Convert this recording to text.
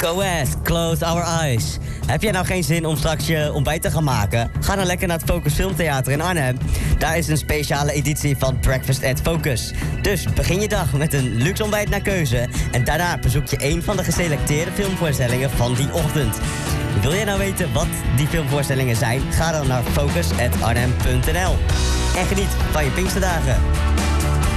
Coes, close our eyes. Heb jij nou geen zin om straks je ontbijt te gaan maken? Ga dan lekker naar het Focus Filmtheater in Arnhem. Daar is een speciale editie van Breakfast at Focus. Dus begin je dag met een luxe ontbijt naar keuze. En daarna bezoek je een van de geselecteerde filmvoorstellingen van die ochtend. Wil jij nou weten wat die filmvoorstellingen zijn? Ga dan naar focus@arnhem.nl. En geniet van je Pinksterdagen.